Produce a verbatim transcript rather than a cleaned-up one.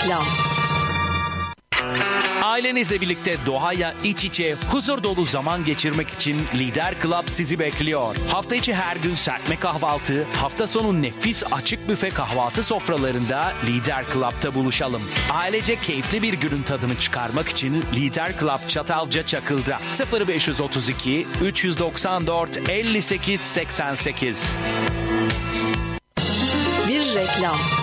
reklam. Ailenizle birlikte doğaya iç içe huzur dolu zaman geçirmek için Lider Club sizi bekliyor. Hafta içi her gün serpme kahvaltı, hafta sonu nefis açık büfe kahvaltı sofralarında Lider Club'ta buluşalım. Ailece keyifli bir günün tadını çıkarmak için Lider Club Çatalca Çakıl'da sıfır beş otuz iki üç doksan dört elli sekiz seksen sekiz. Bir reklam.